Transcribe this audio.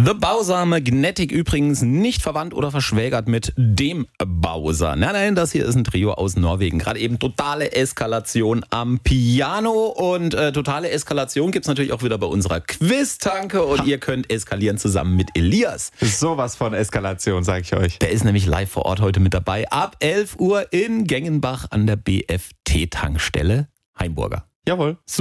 The Bowser Magnetic übrigens nicht verwandt oder verschwägert mit dem Bowser. Nein, das hier ist ein Trio aus Norwegen. Gerade eben totale Eskalation am Piano und totale Eskalation gibt's natürlich auch wieder bei unserer Quiz-Tanke und ihr könnt eskalieren zusammen mit Elias. Sowas von Eskalation, sag ich euch. Der ist nämlich live vor Ort heute mit dabei. Ab 11 Uhr in Gengenbach an der BFT-Tankstelle Heimburger. Jawohl.